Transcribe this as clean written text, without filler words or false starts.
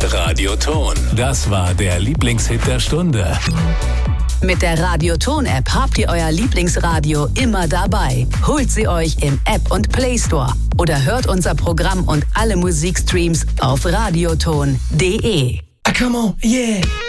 Radioton. Das war der Lieblingshit der Stunde. Mit der Radioton-App habt ihr euer Lieblingsradio immer dabei. Holt sie euch im App und Play Store oder hört unser Programm und alle Musikstreams auf radioton.de. Come on, yeah!